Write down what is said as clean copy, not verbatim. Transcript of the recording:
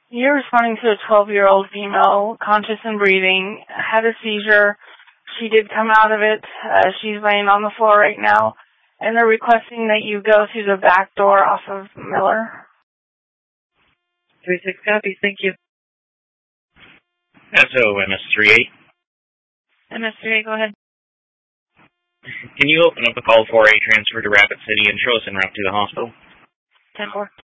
You're responding to a 12-year-old female, conscious and breathing, had a seizure. She did come out of it. She's laying on the floor right now, and they're requesting that you go through the back door off of Miller. 36 copy, thank you. SO MS38. MS3, go ahead. Can you open up the call for a transfer to Rapid City and show us en route to the hospital? 10-4.